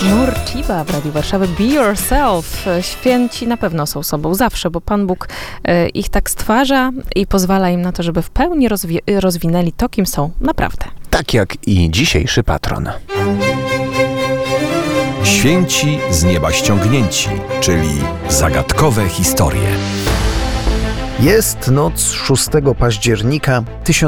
Nurciba w Radiu Warszawy. Be yourself. Święci na pewno są sobą zawsze, bo Pan Bóg ich tak stwarza i pozwala im na to, żeby w pełni rozwinęli to, kim są naprawdę. Tak jak i dzisiejszy patron. Święci z nieba ściągnięci, czyli zagadkowe historie. Jest noc 6 października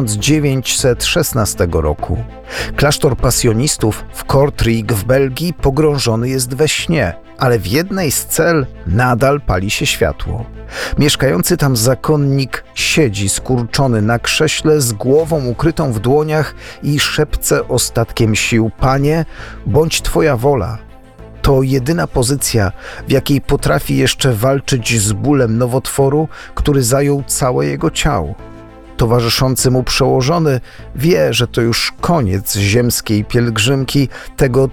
1916 roku. Klasztor pasjonistów w Kortrijk w Belgii pogrążony jest we śnie, ale w jednej z cel nadal pali się światło. Mieszkający tam zakonnik siedzi skurczony na krześle z głową ukrytą w dłoniach i szepce ostatkiem sił: Panie, bądź Twoja wola. To jedyna pozycja, w jakiej potrafi jeszcze walczyć z bólem nowotworu, który zajął całe jego ciało. Towarzyszący mu przełożony wie, że to już koniec ziemskiej pielgrzymki tego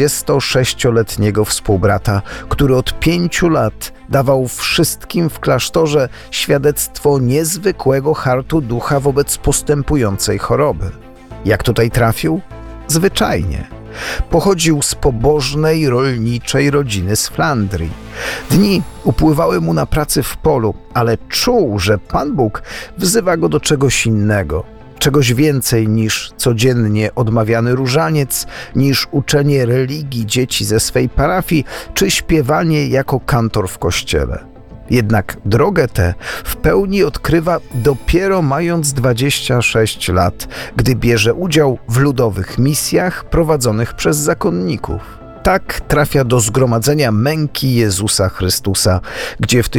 36-letniego współbrata, który od 5 lat dawał wszystkim w klasztorze świadectwo niezwykłego hartu ducha wobec postępującej choroby. Jak tutaj trafił? Zwyczajnie. Pochodził z pobożnej, rolniczej rodziny z Flandrii. Dni upływały mu na pracy w polu, ale czuł, że Pan Bóg wzywa go do czegoś innego, czegoś więcej niż codziennie odmawiany różaniec, niż uczenie religii dzieci ze swej parafii, czy śpiewanie jako kantor w kościele. Jednak drogę tę w pełni odkrywa dopiero mając 26 lat, gdy bierze udział w ludowych misjach prowadzonych przez zakonników. Tak trafia do Zgromadzenia Męki Jezusa Chrystusa, gdzie w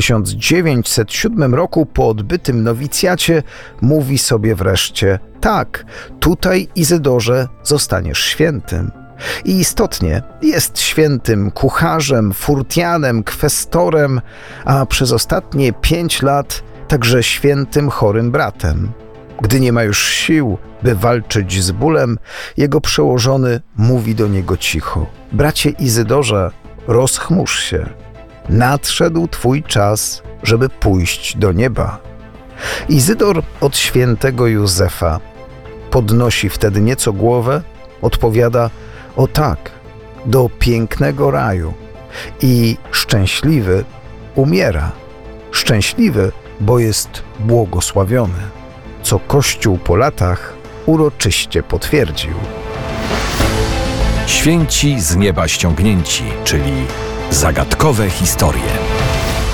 1907 roku po odbytym nowicjacie mówi sobie wreszcie: tak, tutaj, Izydorze, zostaniesz świętym. I istotnie jest świętym kucharzem, furtianem, kwestorem, a przez ostatnie 5 lat także świętym chorym bratem. Gdy nie ma już sił, by walczyć z bólem, jego przełożony mówi do niego cicho: bracie Izydorze, rozchmurz się. Nadszedł twój czas, żeby pójść do nieba. Izydor od świętego Józefa podnosi wtedy nieco głowę, odpowiada: o tak, do pięknego raju. I szczęśliwy umiera. Szczęśliwy, bo jest błogosławiony, co Kościół po latach uroczyście potwierdził. Święci z nieba ściągnięci, czyli zagadkowe historie.